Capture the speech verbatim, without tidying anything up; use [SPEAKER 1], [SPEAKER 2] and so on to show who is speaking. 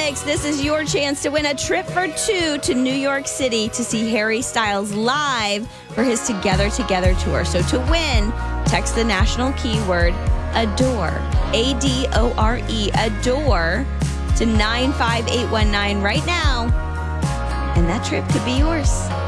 [SPEAKER 1] Alex, this is your chance to win a trip for two to New York City to see Harry Styles live for his Together Together tour. So to win, text the national keyword ADORE, A D O R E, ADORE, to nine five eight one nine right now, and that trip could be yours.